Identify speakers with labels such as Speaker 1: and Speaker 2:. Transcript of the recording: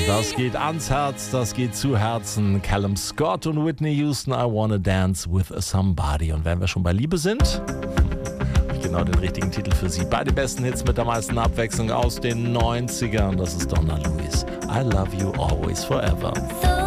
Speaker 1: Das geht ans Herz, das geht zu Herzen. Callum Scott und Whitney Houston, I Wanna Dance with Somebody. Und wenn wir schon bei Liebe sind, habe ich genau den richtigen Titel für Sie. Bei den besten Hits mit der meisten Abwechslung aus den 90ern. Das ist Donna Lewis. I Love You Always Forever.